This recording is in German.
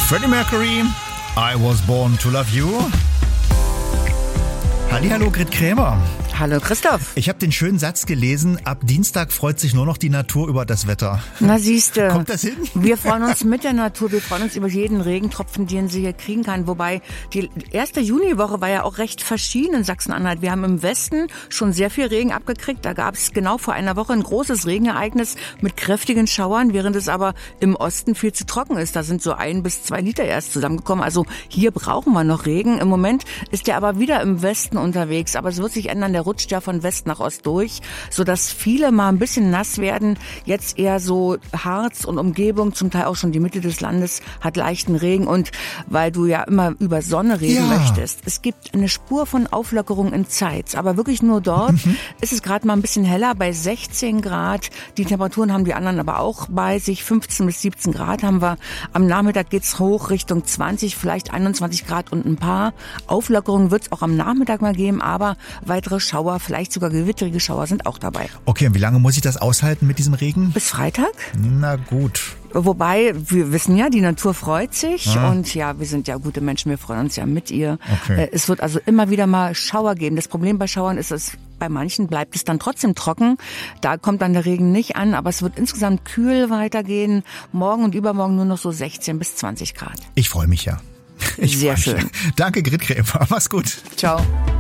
Freddie Mercury, I Was Born to Love You. Hallihallo, Grit Krämer. Hallo Christoph. Ich habe den schönen Satz gelesen, ab Dienstag freut sich nur noch die Natur über das Wetter. Na siehste. Kommt das hin? Wir freuen uns mit der Natur, wir freuen uns über jeden Regentropfen, den sie hier kriegen kann. Wobei die erste Juniwoche war ja auch recht verschieden in Sachsen-Anhalt. Wir haben im Westen schon sehr viel Regen abgekriegt. Da gab es genau vor einer Woche ein großes Regenereignis mit kräftigen Schauern, während es aber im Osten viel zu trocken ist. Da sind so 1 bis 2 Liter erst zusammengekommen. Also hier brauchen wir noch Regen. Im Moment ist der aber wieder im Westen unterwegs. Aber es wird sich ändern. Der rutscht ja von West nach Ost durch, sodass viele mal ein bisschen nass werden. Jetzt eher so Harz und Umgebung, zum Teil auch schon die Mitte des Landes, hat leichten Regen. Und weil du ja immer über Sonne reden möchtest, es gibt eine Spur von Auflockerung in Zeitz, aber wirklich nur dort. Ist es gerade mal ein bisschen heller, bei 16 Grad. Die Temperaturen haben die anderen aber auch bei sich. 15 bis 17 Grad haben wir. Am Nachmittag geht's hoch Richtung 20, vielleicht 21 Grad und ein paar Auflockerungen wird es auch am Nachmittag mal geben, aber weitere Schauer, vielleicht sogar gewitterige Schauer sind auch dabei. Okay, und wie lange muss ich das aushalten mit diesem Regen? Bis Freitag? Na gut. Wobei, wir wissen ja, die Natur freut sich und ja, wir sind ja gute Menschen, wir freuen uns ja mit ihr. Okay. Es wird also immer wieder mal Schauer geben. Das Problem bei Schauern ist, dass bei manchen bleibt es dann trotzdem trocken. Da kommt dann der Regen nicht an, aber es wird insgesamt kühl weitergehen. Morgen und übermorgen nur noch so 16 bis 20 Grad. Ich freue mich ja. Sehr schön. Danke, Grit Krämer. Mach's gut. Ciao.